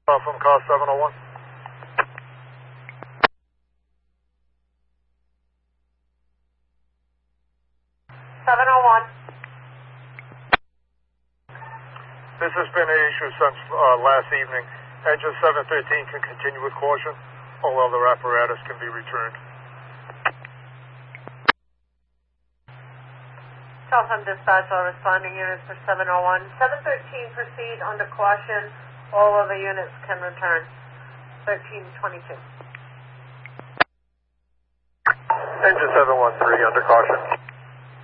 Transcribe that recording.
From car 701. 701. This has been an issue since last evening. Engine 713 can continue with caution. All other apparatus can be returned. Telephone dispatch, all responding units for 701. 713 proceed under caution. All other units can return. 1322. Engine 713 under caution.